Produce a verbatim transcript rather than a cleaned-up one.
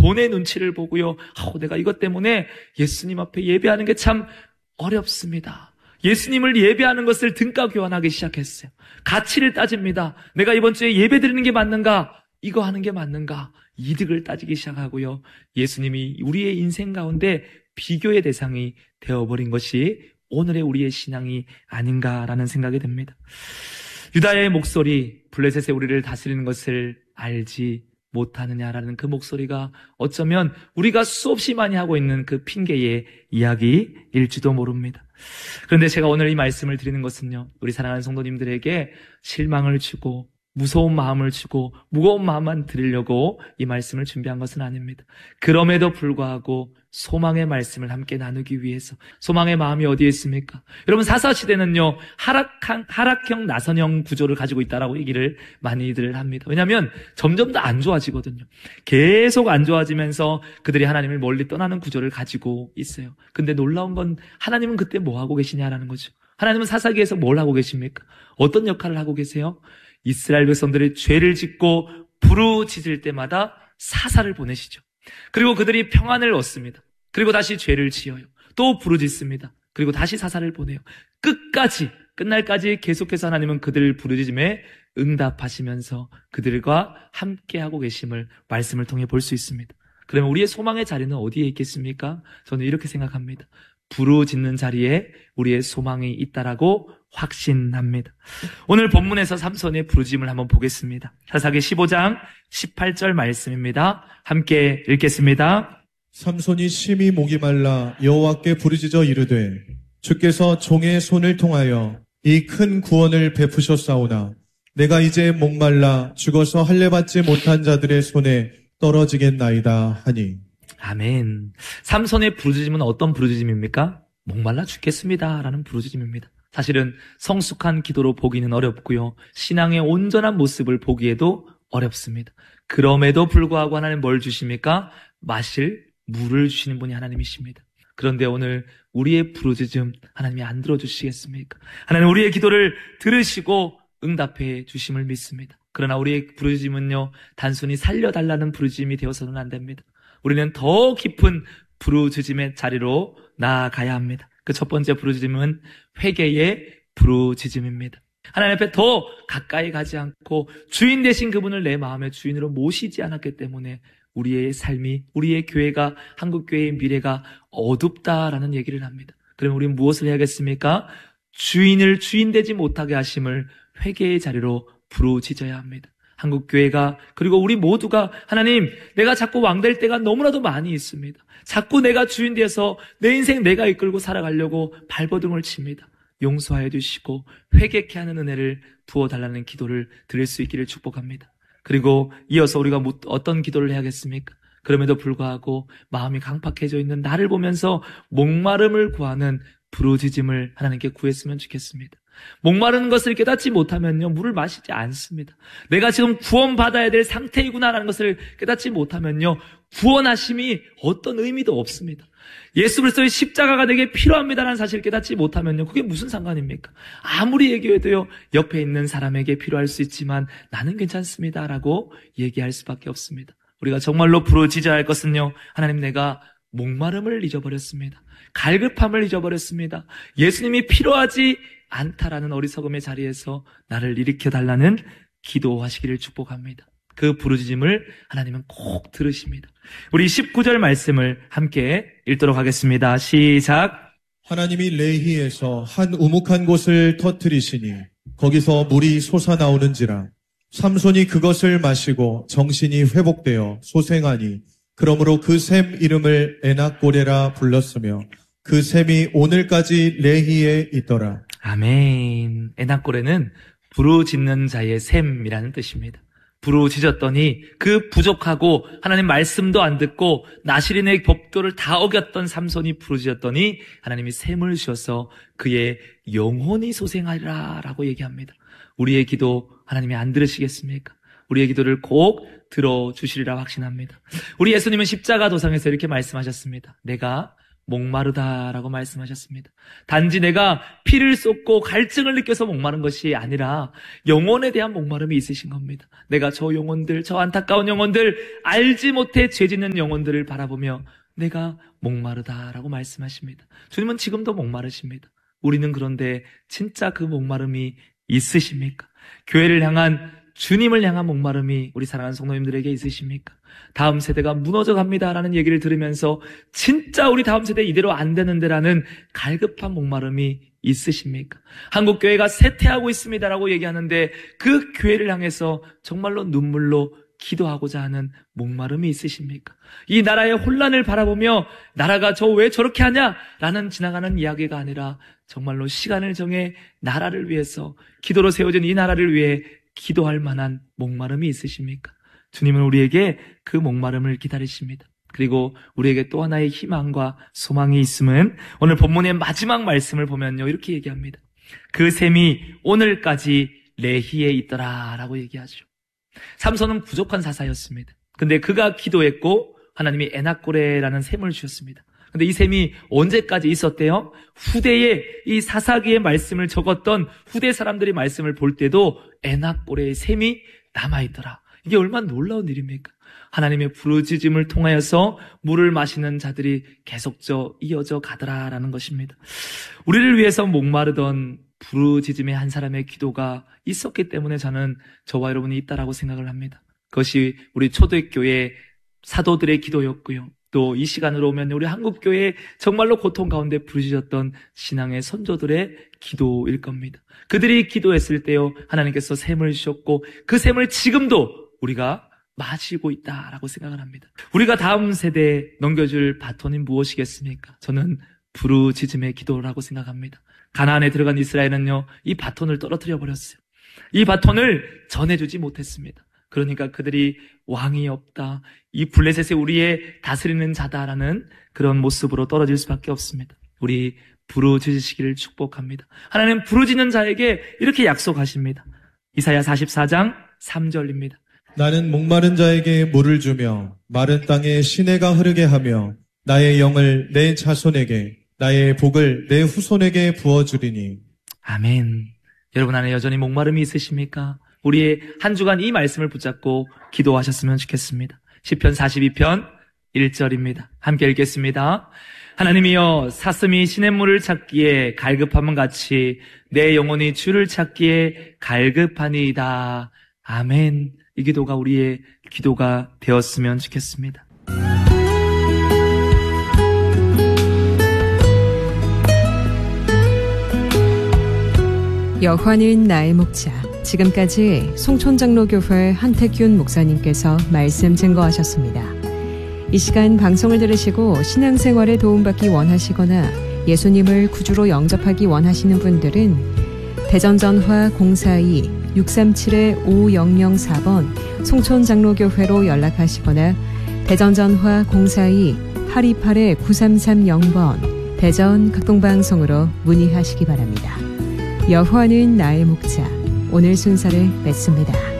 돈의 눈치를 보고요. 아, 내가 이것 때문에 예수님 앞에 예배하는 게 참 어렵습니다. 예수님을 예배하는 것을 등가 교환하기 시작했어요. 가치를 따집니다. 내가 이번 주에 예배 드리는 게 맞는가? 이거 하는 게 맞는가? 이득을 따지기 시작하고요. 예수님이 우리의 인생 가운데 비교의 대상이 되어버린 것이 오늘의 우리의 신앙이 아닌가라는 생각이 듭니다. 유다의 목소리, 블레셋의 우리를 다스리는 것을 알지 못하느냐라는 그 목소리가 어쩌면 우리가 수없이 많이 하고 있는 그 핑계의 이야기일지도 모릅니다. 그런데 제가 오늘 이 말씀을 드리는 것은요, 우리 사랑하는 성도님들에게 실망을 주고 무서운 마음을 주고 무거운 마음만 드리려고 이 말씀을 준비한 것은 아닙니다. 그럼에도 불구하고 소망의 말씀을 함께 나누기 위해서. 소망의 마음이 어디에 있습니까? 여러분, 사사시대는요 하락한, 하락형 나선형 구조를 가지고 있다라고 얘기를 많이들 합니다. 왜냐하면 점점 더 안 좋아지거든요. 계속 안 좋아지면서 그들이 하나님을 멀리 떠나는 구조를 가지고 있어요. 근데 놀라운 건 하나님은 그때 뭐 하고 계시냐라는 거죠. 하나님은 사사기에서 뭘 하고 계십니까? 어떤 역할을 하고 계세요? 이스라엘 백성들이 죄를 짓고 부르짖을 때마다 사사를 보내시죠. 그리고 그들이 평안을 얻습니다. 그리고 다시 죄를 지어요. 또 부르짖습니다. 그리고 다시 사사를 보내요. 끝까지, 끝날까지 계속해서 하나님은 그들 부르짖음에 응답하시면서 그들과 함께하고 계심을 말씀을 통해 볼 수 있습니다. 그러면 우리의 소망의 자리는 어디에 있겠습니까? 저는 이렇게 생각합니다. 부르짖는 자리에 우리의 소망이 있다라고 확신합니다. 오늘 본문에서 삼손의 부르짖음을 한번 보겠습니다. 사사기 십오 장 십팔 절 말씀입니다. 함께 읽겠습니다. 삼손이 심히 목이 말라 여호와께 부르짖어 이르되 주께서 종의 손을 통하여 이 큰 구원을 베푸셨사오나 내가 이제 목말라 죽어서 할례받지 못한 자들의 손에 떨어지겠나이다 하니. 아멘. 삼손의 부르짖음은 어떤 부르짖음입니까? 목말라 죽겠습니다 라는 부르짖음입니다. 사실은 성숙한 기도로 보기는 어렵고요. 신앙의 온전한 모습을 보기에도 어렵습니다. 그럼에도 불구하고 하나님 뭘 주십니까? 마실 물을 주시는 분이 하나님이십니다. 그런데 오늘 우리의 부르짖음 하나님이 안 들어주시겠습니까? 하나님 우리의 기도를 들으시고 응답해 주심을 믿습니다. 그러나 우리의 부르짖음은요, 단순히 살려달라는 부르짖음이 되어서는 안 됩니다. 우리는 더 깊은 부르짖음의 자리로 나아가야 합니다. 그 첫 번째 부르짖음은 회개의 부르짖음입니다. 하나님 앞에 더 가까이 가지 않고 주인 되신 그분을 내 마음의 주인으로 모시지 않았기 때문에 우리의 삶이, 우리의 교회가, 한국교회의 미래가 어둡다라는 얘기를 합니다. 그러면 우리는 무엇을 해야겠습니까? 주인을 주인 되지 못하게 하심을 회개의 자리로 부르짖어야 합니다. 한국교회가, 그리고 우리 모두가 하나님, 내가 자꾸 왕될 때가 너무나도 많이 있습니다. 자꾸 내가 주인 되어서 내 인생 내가 이끌고 살아가려고 발버둥을 칩니다. 용서하여 주시고 회개케 하는 은혜를 부어달라는 기도를 드릴 수 있기를 축복합니다. 그리고 이어서 우리가 어떤 기도를 해야겠습니까? 그럼에도 불구하고 마음이 강팍해져 있는 나를 보면서 목마름을 구하는 부르짖음을 하나님께 구했으면 좋겠습니다. 목마른 것을 깨닫지 못하면요, 물을 마시지 않습니다. 내가 지금 구원받아야 될 상태이구나라는 것을 깨닫지 못하면요, 구원하심이 어떤 의미도 없습니다. 예수 그리스도의 십자가가 내게 필요합니다라는 사실을 깨닫지 못하면요, 그게 무슨 상관입니까? 아무리 얘기해도요, 옆에 있는 사람에게 필요할 수 있지만 나는 괜찮습니다라고 얘기할 수밖에 없습니다. 우리가 정말로 부르짖어야 할 것은요, 하나님, 내가 목마름을 잊어버렸습니다. 갈급함을 잊어버렸습니다. 예수님이 필요하지 않다라는 어리석음의 자리에서 나를 일으켜달라는 기도하시기를 축복합니다. 그 부르짖음을 하나님은 꼭 들으십니다. 우리 십구 절 말씀을 함께 읽도록 하겠습니다. 시작. 하나님이 레히에서 한 우묵한 곳을 터뜨리시니 거기서 물이 솟아나오는지라. 삼손이 그것을 마시고 정신이 회복되어 소생하니 그러므로 그 샘 이름을 에낙고레라 불렀으며 그 샘이 오늘까지 레히에 있더라. 아멘. 에낙고레는 부르짖는 자의 샘이라는 뜻입니다. 부르짖었더니 그 부족하고 하나님 말씀도 안 듣고 나시린의 법도를 다 어겼던 삼손이 부르짖었더니 하나님이 샘을 주셔서 그의 영혼이 소생하리라 라고 얘기합니다. 우리의 기도 하나님이 안 들으시겠습니까? 우리의 기도를 꼭 들어주시리라 확신합니다. 우리 예수님은 십자가 도상에서 이렇게 말씀하셨습니다. 내가 목마르다라고 말씀하셨습니다. 단지 내가 피를 쏟고 갈증을 느껴서 목마른 것이 아니라 영혼에 대한 목마름이 있으신 겁니다. 내가 저 영혼들, 저 안타까운 영혼들, 알지 못해 죄 짓는 영혼들을 바라보며 내가 목마르다라고 말씀하십니다. 주님은 지금도 목마르십니다. 우리는 그런데 진짜 그 목마름이 있으십니까? 교회를 향한, 주님을 향한 목마름이 우리 사랑하는 성도님들에게 있으십니까? 다음 세대가 무너져 갑니다라는 얘기를 들으면서 진짜 우리 다음 세대 이대로 안 되는데라는 갈급한 목마름이 있으십니까? 한국 교회가 쇠퇴하고 있습니다라고 얘기하는데 그 교회를 향해서 정말로 눈물로 기도하고자 하는 목마름이 있으십니까? 이 나라의 혼란을 바라보며 나라가 저 왜 저렇게 하냐라는 지나가는 이야기가 아니라 정말로 시간을 정해 나라를 위해서 기도로 세워진 이 나라를 위해 기도할 만한 목마름이 있으십니까? 주님은 우리에게 그 목마름을 기다리십니다. 그리고 우리에게 또 하나의 희망과 소망이 있음은 오늘 본문의 마지막 말씀을 보면요, 이렇게 얘기합니다. 그 샘이 오늘까지 레히에 있더라 라고 얘기하죠. 삼손은 부족한 사사였습니다. 근데 그가 기도했고 하나님이 에낙고레라는 샘을 주셨습니다. 근데 이 샘이 언제까지 있었대요? 후대에 이 사사기의 말씀을 적었던 후대 사람들이 말씀을 볼 때도 에낙고레의 샘이 남아있더라. 이게 얼마나 놀라운 일입니까? 하나님의 부르짖음을 통하여서 물을 마시는 자들이 계속적 이어져 가더라라는 것입니다. 우리를 위해서 목마르던 부르짖음의 한 사람의 기도가 있었기 때문에 저는 저와 여러분이 있다라고 생각을 합니다. 그것이 우리 초대교회 사도들의 기도였고요. 또 이 시간으로 오면 우리 한국교회에 정말로 고통 가운데 부르짖었던 신앙의 선조들의 기도일 겁니다. 그들이 기도했을 때요, 하나님께서 샘을 주셨고 그 샘을 지금도 우리가 마시고 있다라고 생각을 합니다. 우리가 다음 세대에 넘겨줄 바톤이 무엇이겠습니까? 저는 부르짖음의 기도라고 생각합니다. 가나안에 들어간 이스라엘은요, 이 바톤을 떨어뜨려 버렸어요. 이 바톤을 전해주지 못했습니다. 그러니까 그들이 왕이 없다, 이 블레셋에 우리의 다스리는 자다라는 그런 모습으로 떨어질 수밖에 없습니다. 우리 부르짖으시기를 축복합니다. 하나님 부르짖는 자에게 이렇게 약속하십니다. 이사야 사십사 장 삼 절입니다. 나는 목마른 자에게 물을 주며 마른 땅에 시내가 흐르게 하며 나의 영을 내 자손에게, 나의 복을 내 후손에게 부어주리니. 아멘. 여러분 안에 여전히 목마름이 있으십니까? 우리의 한 주간 이 말씀을 붙잡고 기도하셨으면 좋겠습니다. 시편 사십이 편 일 절입니다. 함께 읽겠습니다. 하나님이여, 사슴이 시냇물을 찾기에 갈급함은 같이 내 영혼이 주를 찾기에 갈급하니이다. 아멘. 이 기도가 우리의 기도가 되었으면 좋겠습니다. 여호와는 나의 목자. 지금까지 송촌장로교회 한택균 목사님께서 말씀 증거하셨습니다. 이 시간 방송을 들으시고 신앙생활에 도움받기 원하시거나 예수님을 구주로 영접하기 원하시는 분들은 대전전화 공사이 육삼칠 오공공사 번 송촌장로교회로 연락하시거나 대전전화 공사이 팔이팔 구삼삼공 번 대전 극동방송으로 문의하시기 바랍니다. 여호와는 나의 목자. 오늘 순서를 맺습니다.